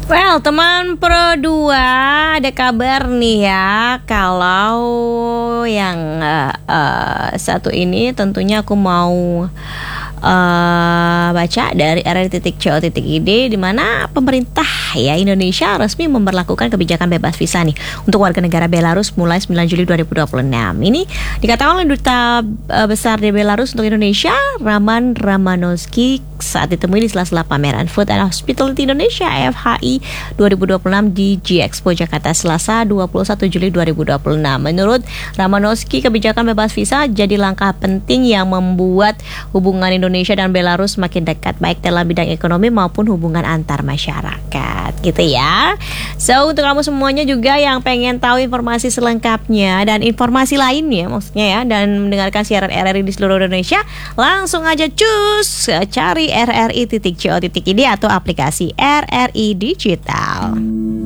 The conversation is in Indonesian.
Well, teman Pro 2, ada kabar nih ya. Kalau yang satu ini tentunya aku mau baca dari rri.co.id, di mana pemerintah ya Indonesia resmi memberlakukan kebijakan bebas visa nih untuk warga negara Belarus mulai 9 Juli 2026. Ini dikatakan oleh Duta Besar di Belarus untuk Indonesia, Roman Romanowski, saat ditemui di sela-sela pameran Food and Hospitality Indonesia FHI 2026 di G-Expo Jakarta Selasa 21 Juli 2026. Menurut Romanowski, kebijakan bebas visa jadi langkah penting yang membuat hubungan Indonesia dan Belarus makin dekat, baik dalam bidang ekonomi maupun hubungan antar masyarakat, gitu ya. So, untuk kamu semuanya juga yang pengen tahu informasi selengkapnya dan informasi lainnya maksudnya ya, dan mendengarkan siaran RRI di seluruh Indonesia, langsung aja cus cari rri.co.id atau aplikasi RRI Digital.